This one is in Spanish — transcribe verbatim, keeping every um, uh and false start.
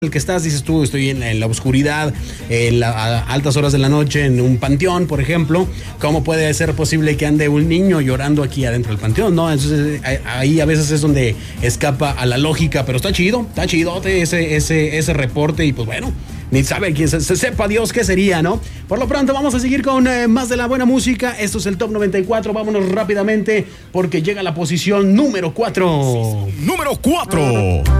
el que estás, dices tú, estoy en, en la oscuridad, en la, a altas horas de la noche, en un panteón, por ejemplo, ¿cómo puede ser posible que ande un niño llorando aquí adentro del panteón? No, entonces ahí a veces es donde escapa a la lógica, pero está chido, está chido ese, ese, ese reporte y pues bueno, ni sabe quién se, se sepa Dios qué sería, ¿no? Por lo pronto vamos a seguir con eh, más de la buena música. Esto es el Top noventa y cuatro, vámonos rápidamente porque llega la posición número cuatro. Número cuatro.